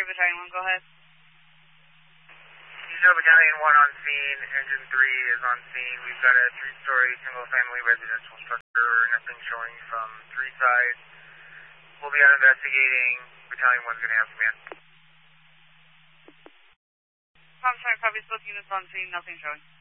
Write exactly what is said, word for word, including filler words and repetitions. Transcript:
Battalion one, go ahead. Diesel Battalion one on scene, Engine three is on scene. We've got a three-story single-family residential structure, nothing showing from three sides. We'll be out investigating. Battalion one's going to have command. I'm sorry, copy, both units on scene, nothing showing.